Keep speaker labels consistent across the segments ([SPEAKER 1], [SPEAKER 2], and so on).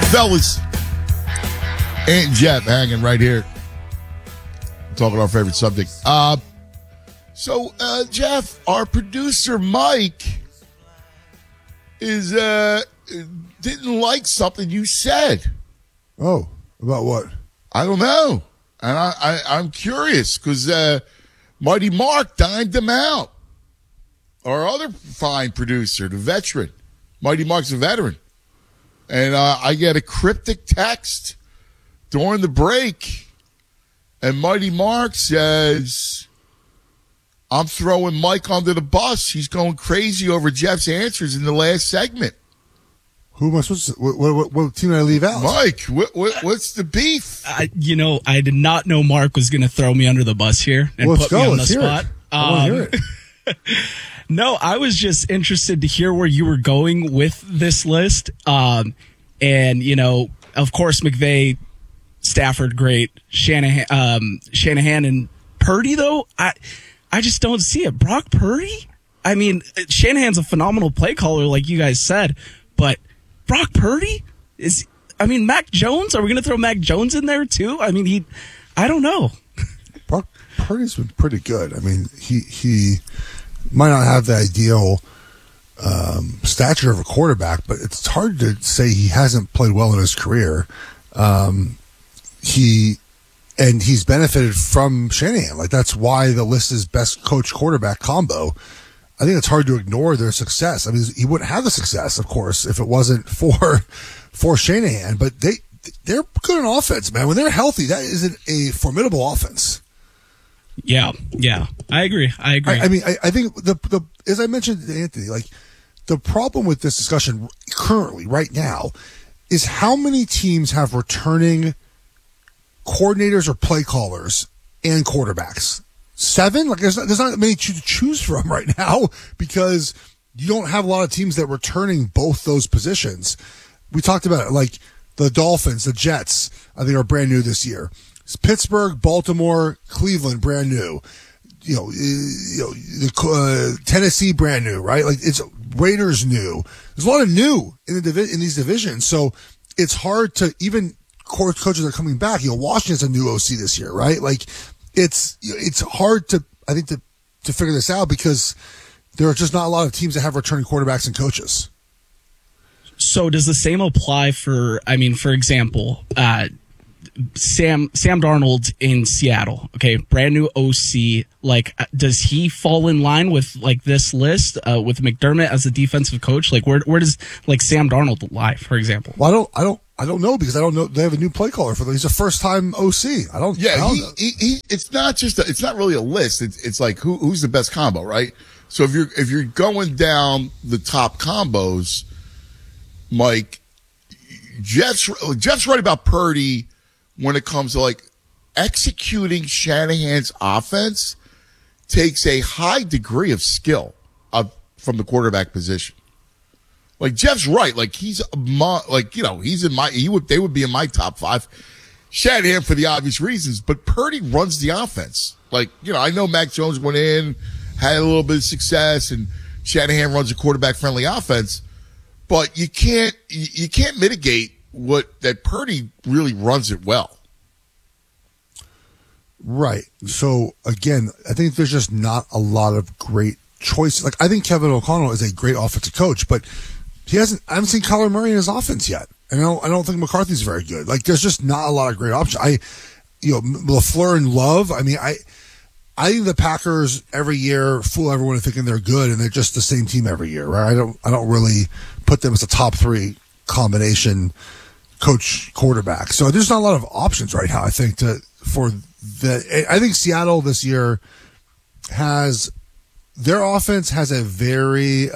[SPEAKER 1] Fellas, Aunt Jeff hanging right here. Talking our favorite subject. So, Jeff, our producer Mike didn't like something you said.
[SPEAKER 2] Oh, about what?
[SPEAKER 1] I don't know. And I'm curious because Mighty Mark dined him out. Our other fine producer, the veteran. Mighty Mark's a veteran. And I get a cryptic text during the break. And Mighty Mark says, I'm throwing Mike under the bus. He's going crazy over Jeff's answers in the last segment.
[SPEAKER 2] Who am I supposed to? What team did I leave out?
[SPEAKER 1] Mike, what's the beef?
[SPEAKER 3] I did not know Mark was going to throw me under the bus here and put me on the spot.
[SPEAKER 2] I want to hear it.
[SPEAKER 3] No, I was just interested to hear where you were going with this list. And, of course, McVay, Stafford, great. Shanahan and Purdy, though, I just don't see it. Brock Purdy? I mean, Shanahan's a phenomenal play caller, like you guys said, but Brock Purdy? Mac Jones? Are we going to throw Mac Jones in there, too? I mean, I don't know.
[SPEAKER 2] Brock Purdy's been pretty good. I mean, he might not have the ideal stature of a quarterback, but it's hard to say he hasn't played well in his career. He's benefited from Shanahan. Like, that's why the list is best coach quarterback combo. I think it's hard to ignore their success. I mean, he wouldn't have the success, of course, if it wasn't for Shanahan. But they're good on offense, man. When they're healthy, that is a formidable offense.
[SPEAKER 3] Yeah, I agree. I
[SPEAKER 2] think the as I mentioned to Anthony, like, the problem with this discussion currently, right now, is how many teams have returning coordinators or play callers and quarterbacks. 7? Like, there's not many to choose from right now because you don't have a lot of teams that are returning both those positions. We talked about it, like the Dolphins, the Jets, I think are brand new this year. It's Pittsburgh, Baltimore, Cleveland, brand new. Tennessee, brand new, right? Like, it's Raiders new. There's a lot of new in these divisions, so it's hard to even coaches are coming back. Washington's a new OC this year, right? Like, it's hard to figure this out because there are just not a lot of teams that have returning quarterbacks and coaches.
[SPEAKER 3] So does the same apply for example, Sam Darnold in Seattle? Okay, brand new OC. Like, does he fall in line with like this list with McDermott as a defensive coach? Like, where does like Sam Darnold lie, for example?
[SPEAKER 2] Well, I don't know because I don't know. They have a new play caller for them. He's a first-time OC. I don't know.
[SPEAKER 1] It's not really a list. It's like who's the best combo, right? So if you're going down the top combos, Mike, Jeff's right about Purdy when it comes to like executing Shanahan's offense takes a high degree of skill from the quarterback position. Like, Jeff's right. Like, they would be in my top 5. Shanahan for the obvious reasons, but Purdy runs the offense. Like, I know Mac Jones went in, had a little bit of success, and Shanahan runs a quarterback-friendly offense, but you can't mitigate that Purdy really runs it well. Right.
[SPEAKER 2] So, again, I think there's just not a lot of great choices. Like, I think Kevin O'Connell is a great offensive coach, but I haven't seen Kyler Murray in his offense yet. And I don't think McCarthy's very good. Like, there's just not a lot of great options. LaFleur and Love, I think the Packers every year fool everyone into thinking they're good and they're just the same team every year, right? I don't really put them as a top 3 combination coach quarterback. So there's not a lot of options right now, I think, I think Seattle this year their offense has a very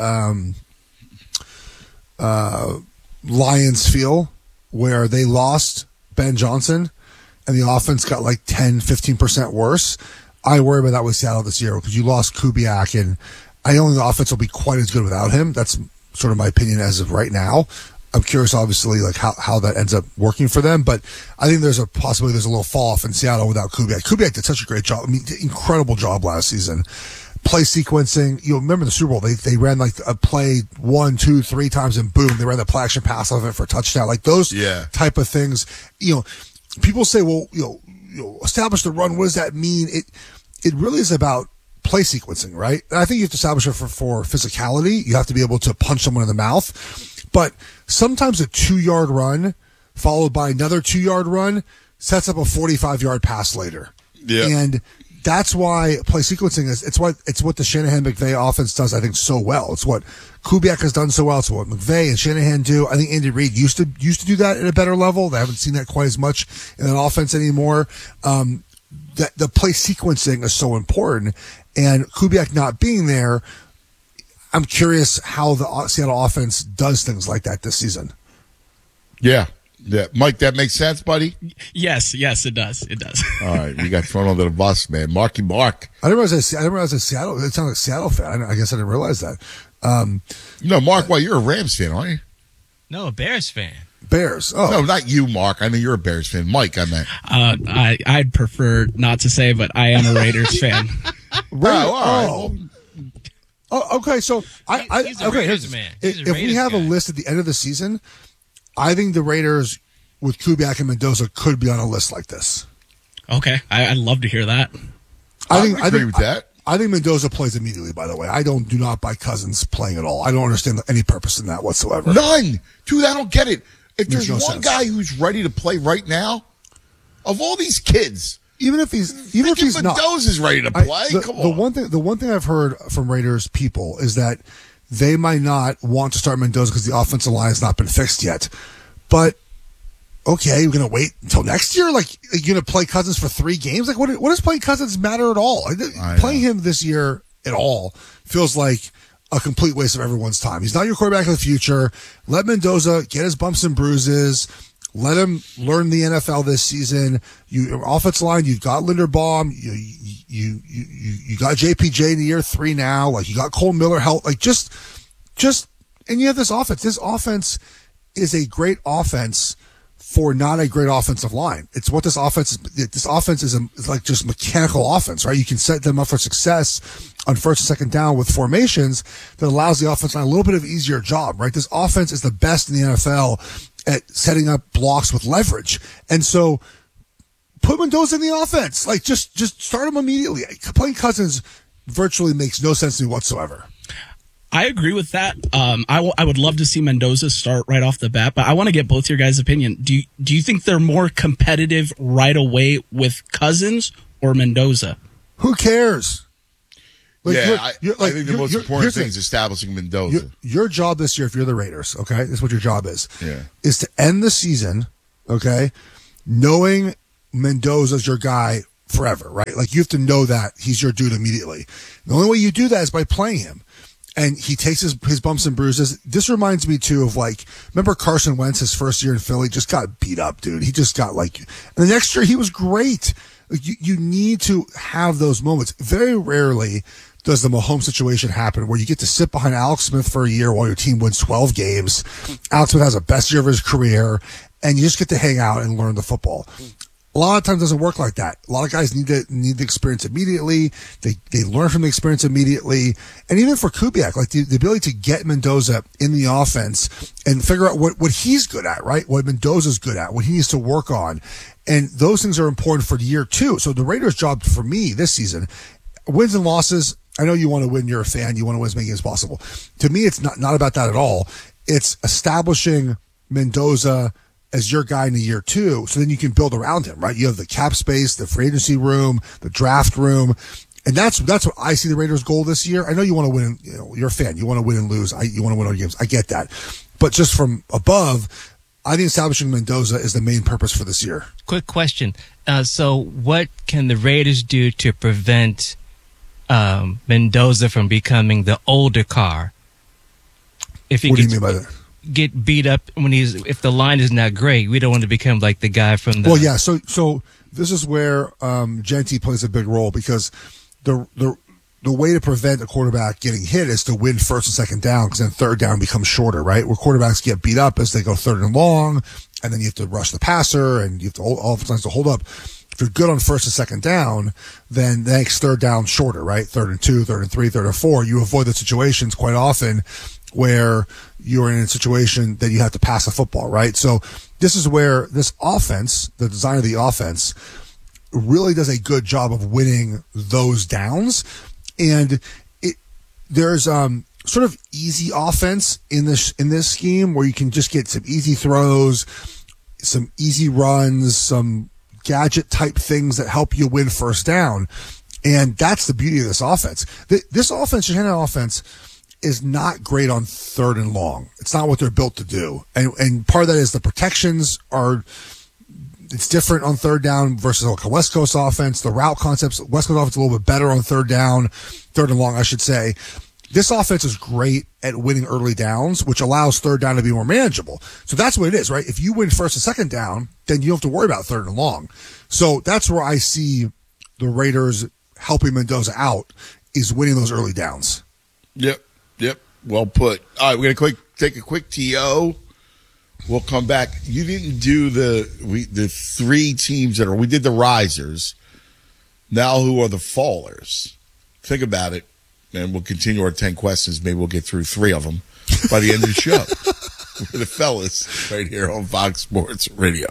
[SPEAKER 2] Lions feel where they lost Ben Johnson and the offense got like 10-15% worse. I worry about that with Seattle this year because you lost Kubiak, and I don't think the offense will be quite as good without him. That's sort of my opinion as of right now. I'm curious, obviously, like how that ends up working for them, but I think there's a possibility there's a little fall off in Seattle without Kubiak. Kubiak did such a great job. I mean, incredible job last season. play sequencing. You remember the Super Bowl? They ran like a play 1, 2, 3 times, and boom, they ran the play action pass off it for a touchdown. Like those type of things. People say, well, establish the run. What does that mean? It really is about play sequencing, right? And I think you have to establish it for physicality. You have to be able to punch someone in the mouth. But sometimes a 2-yard run followed by another 2-yard run sets up a 45-yard pass later.
[SPEAKER 1] Yeah.
[SPEAKER 2] And that's why play sequencing it's what the Shanahan McVay offense does, I think, so well. It's what Kubiak has done so well. It's what McVay and Shanahan do. I think Andy Reid used to do that at a better level. They haven't seen that quite as much in that offense anymore. That the play sequencing is so important, and Kubiak not being there, I'm curious how the Seattle offense does things like that this season.
[SPEAKER 1] Yeah. Yeah, Mike, that makes sense, buddy?
[SPEAKER 3] Yes, it does. It does.
[SPEAKER 1] All right, we got thrown under the bus, man. Marky Mark.
[SPEAKER 2] I didn't realize Seattle. It sounded like a Seattle fan. I guess I didn't realize that.
[SPEAKER 1] Mark, you're a Rams fan, aren't you?
[SPEAKER 4] No, a Bears fan.
[SPEAKER 2] Bears. Oh.
[SPEAKER 1] No, not you, Mark. I mean, you're a Bears fan. Mike, I meant.
[SPEAKER 3] I'd prefer not to say, but I am a Raiders fan.
[SPEAKER 2] Oh, okay. So
[SPEAKER 4] he's a Raiders man.
[SPEAKER 2] If we have a list at the end of the season, I think the Raiders with Kubiak and Mendoza could be on a list like this.
[SPEAKER 3] Okay, I'd love to hear that.
[SPEAKER 1] I agree with that.
[SPEAKER 2] I think Mendoza plays immediately, by the way. I do not buy Cousins playing at all. I don't understand any purpose in that whatsoever.
[SPEAKER 1] None. Dude, I don't get it. If there's
[SPEAKER 2] no
[SPEAKER 1] one
[SPEAKER 2] sense.
[SPEAKER 1] guy who's ready to play right now, of all these kids,
[SPEAKER 2] even if he's not,
[SPEAKER 1] Mendoza's ready to play. Come on.
[SPEAKER 2] The one thing I've heard from Raiders people is that they might not want to start Mendoza because the offensive line has not been fixed yet. But okay, you're gonna wait until next year? Like, you're gonna play Cousins for 3 games? Like, what does playing Cousins matter at all? Playing him this year at all feels like a complete waste of everyone's time. He's not your quarterback of the future. Let Mendoza get his bumps and bruises. Let him learn the NFL this season. Your offensive line, you've got Linderbaum. You got JPJ in year 3 now. Like, you got Cole Miller help. Like, just, and you have this offense. This offense is a great offense for not a great offensive line. It's what this offense is like just mechanical offense, right? You can set them up for success on first and second down with formations that allows the offense line a little bit of easier job, right? This offense is the best in the NFL at setting up blocks with leverage. And so put Mendoza in the offense. Like, just start him immediately. Playing Cousins virtually makes no sense to me whatsoever.
[SPEAKER 3] I agree with that. I would love to see Mendoza start right off the bat, but I want to get both your guys' opinion. Do you think they're more competitive right away with Cousins or Mendoza?
[SPEAKER 2] Who cares?
[SPEAKER 1] Like, I think the most important thing is establishing Mendoza.
[SPEAKER 2] Your job this year, if you're the Raiders, okay, this is what your job is.
[SPEAKER 1] Yeah.
[SPEAKER 2] Is to end the season, okay, knowing Mendoza's your guy forever, right? Like, you have to know that he's your dude immediately. The only way you do that is by playing him. And he takes his bumps and bruises. This reminds me, too, of, like, remember Carson Wentz, his first year in Philly, just got beat up, dude. He just got, like, and the next year he was great. Like, you need to have those moments. Very rarely does the Mahomes situation happen where you get to sit behind Alex Smith for a year while your team wins 12 games. Alex Smith has the best year of his career, and you just get to hang out and learn the football. A lot of times it doesn't work like that. A lot of guys need the experience immediately. They learn from the experience immediately. And even for Kubiak, like the ability to get Mendoza in the offense and figure out what he's good at, right? What Mendoza's good at, what he needs to work on. And those things are important for year 2. So the Raiders' job for me this season, wins and losses, I know you want to win. You're a fan. You want to win as many games as possible. To me, it's not about that at all. It's establishing Mendoza as your guy in the year 2, so then you can build around him, right? You have the cap space, the free agency room, the draft room, and that's what I see the Raiders' goal this year. I know you want to win. You're a fan. You want to win and lose. You want to win all games. I get that, but just from above, I think establishing Mendoza is the main purpose for this year.
[SPEAKER 4] Quick question. So what can the Raiders do to prevent Mendoza from becoming the older car? What do you mean by that? Get beat up if the line is not great. We don't want to become like the guy from the.
[SPEAKER 2] Well, yeah. So this is where Genty plays a big role, because the way to prevent a quarterback getting hit is to win first and second down, because then third down becomes shorter, right? Where quarterbacks get beat up as they go third and long, and then you have to rush the passer, and you have to all times to hold up. if you're good on first and second down, then the next third down shorter, right? 3rd and 2, 3rd and 3, 3rd and 4. You avoid the situations quite often where you're in a situation that you have to pass the football, right? So this is where this offense, the design of the offense, really does a good job of winning those downs. And there's sort of easy offense in this scheme where you can just get some easy throws, some easy runs, some gadget type things that help you win first down. And that's the beauty of this offense. This offense, Shanahan offense, is not great on 3rd and long. It's not what they're built to do. And part of that is the protections are, it's different on 3rd down versus like a West Coast offense. The route concepts, West Coast offense is a little bit better on 3rd down, 3rd and long, I should say. This offense is great at winning early downs, which allows 3rd down to be more manageable. So that's what it is, right? If you win first and second down, then you don't have to worry about 3rd and long. So that's where I see the Raiders helping Mendoza out, is winning those early downs.
[SPEAKER 1] Yep. Well put. All right, we're going to take a quick TO. We'll come back. You didn't do the 3 teams that are, we did the risers. Now who are the fallers? Think about it, and we'll continue our 10 questions. Maybe we'll get through 3 of them by the end of the show. We're the fellas right here on Fox Sports Radio.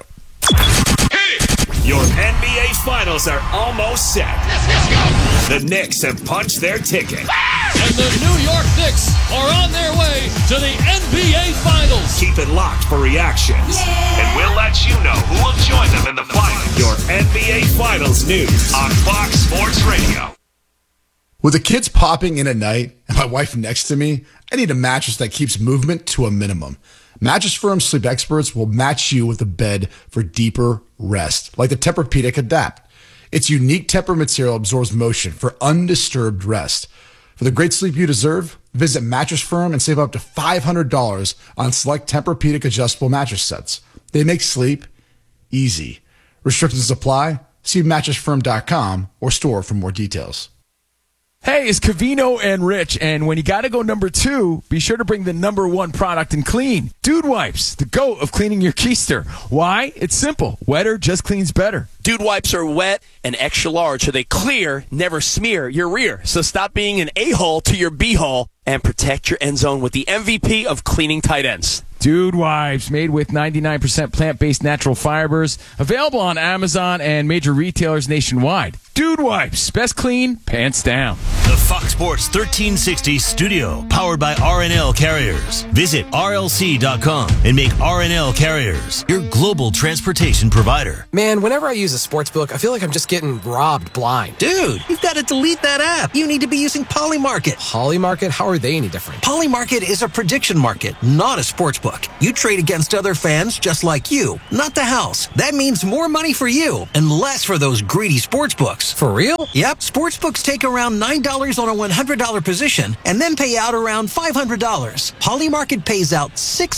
[SPEAKER 5] Your NBA Finals are almost set. Let's go. The Knicks have punched their ticket.
[SPEAKER 6] And the New York Knicks are on their way to the NBA Finals.
[SPEAKER 5] Keep it locked for reactions. Yeah. And we'll let you know who will join them in the finals. Your NBA Finals news on Fox Sports Radio.
[SPEAKER 7] With the kids popping in at night and my wife next to me, I need a mattress that keeps movement to a minimum. Mattress Firm Sleep Experts will match you with a bed for deeper rest, like the Tempur-Pedic Adapt. Its unique Tempur material absorbs motion for undisturbed rest. For the great sleep you deserve, visit Mattress Firm and save up to $500 on select Tempur-Pedic adjustable mattress sets. They make sleep easy. Restrictions apply. See mattressfirm.com or store for more details.
[SPEAKER 8] Hey, it's Covino and Rich, and when you gotta go number 2, be sure to bring the number 1 product in clean. Dude Wipes, the GOAT of cleaning your keister. Why? It's simple. Wetter just cleans better.
[SPEAKER 9] Dude Wipes are wet and extra large, so they clear, never smear your rear. So stop being an a-hole to your b-hole and protect your end zone with the MVP of cleaning tight ends.
[SPEAKER 8] Dude Wipes, made with 99% plant-based natural fibers, available on Amazon and major retailers nationwide. Dude Wipes, best clean, pants down.
[SPEAKER 10] The Fox Sports 1360 studio, powered by RNL Carriers. Visit RLC.com and make RNL Carriers your global transportation provider.
[SPEAKER 11] Man, whenever I use a sports book, I feel like I'm just getting robbed blind.
[SPEAKER 12] Dude, you've got to delete that app. You need to be using Polymarket.
[SPEAKER 11] Polymarket? How are they any different?
[SPEAKER 12] Polymarket is a prediction market, not a sports book. You trade against other fans just like you, not the house. That means more money for you and less for those greedy sports books.
[SPEAKER 11] For real?
[SPEAKER 12] Yep. Sports books take around $9 on a $100 position and then pay out around $500. Polymarket pays out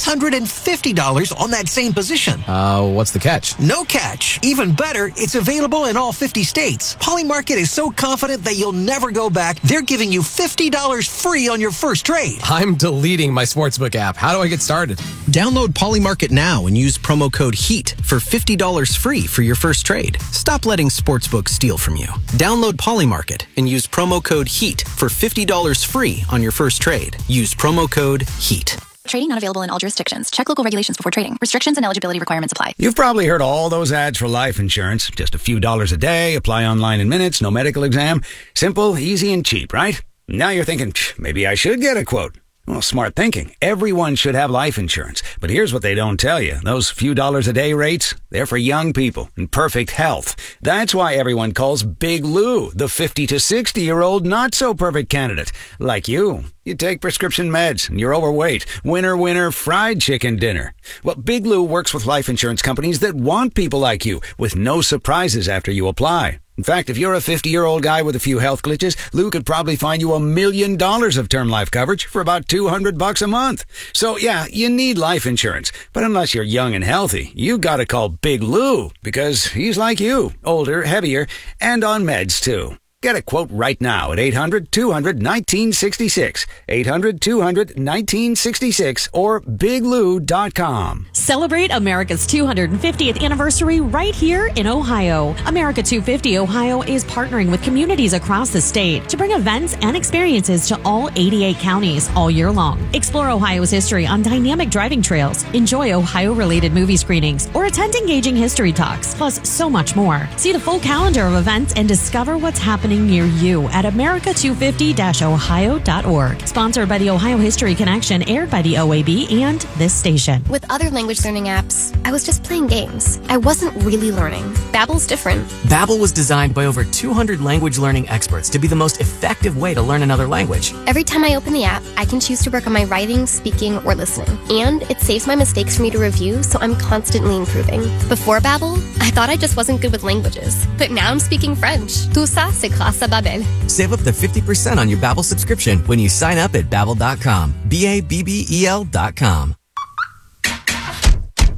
[SPEAKER 12] $650 on that same position.
[SPEAKER 11] What's the catch?
[SPEAKER 12] No catch. Even better, it's available in all 50 states. Polymarket is so confident that you'll never go back, they're giving you $50 free on your first trade.
[SPEAKER 11] I'm deleting my sportsbook app. How do I get started?
[SPEAKER 13] Download Polymarket now and use promo code HEAT for $50 free for your first trade. Stop letting sportsbooks steal from you. Download Polymarket and use promo code HEAT for $50 free on your first trade. Use promo code HEAT.
[SPEAKER 14] Trading not available in all jurisdictions. Check local regulations before trading. Restrictions and eligibility requirements apply.
[SPEAKER 15] You've probably heard all those ads for life insurance. Just a few dollars a day, apply online in minutes, no medical exam. Simple, easy, and cheap, right? Now you're thinking, maybe I should get a quote. Well, smart thinking. Everyone should have life insurance. But here's what they don't tell you. Those few dollars a day rates, they're for young people in perfect health. That's why everyone calls Big Lou the 50 to 60-year-old not-so-perfect candidate. Like you. You take prescription meds and you're overweight. Winner, winner, fried chicken dinner. Well, Big Lou works with life insurance companies that want people like you with no surprises after you apply. In fact, if you're a 50-year-old guy with a few health glitches, Lou could probably find you $1 million of term life coverage for about $200 a month. So yeah, you need life insurance. But unless you're young and healthy, you gotta call Big Lou because he's like you, older, heavier, and on meds too. Get a quote right now at 800-200-1966, 800-200-1966, or biglou.com.
[SPEAKER 16] Celebrate America's 250th anniversary right here in Ohio. America 250 Ohio is partnering with communities across the state to bring events and experiences to all 88 counties all year long. Explore Ohio's history on dynamic driving trails, enjoy Ohio-related movie screenings, or attend engaging history talks, plus so much more. See the full calendar of events and discover what's happening near you at america250-ohio.org. Sponsored by the Ohio History Connection, aired by the OAB and this station.
[SPEAKER 17] With other language learning apps, I was just playing games. I wasn't really learning. Babbel's different.
[SPEAKER 11] Babbel was designed by over 200 language learning experts to be the most effective way to learn another language.
[SPEAKER 17] Every time I open the app, I can choose to work on my writing, speaking, or listening. And it saves my mistakes for me to review, so I'm constantly improving. Before Babbel, I thought I just wasn't good with languages. But now I'm speaking French. Tout ça, c'est grâce à Babbel.
[SPEAKER 11] Save up to 50% on your Babbel subscription when you sign up at Babbel.com. BABBEL.com.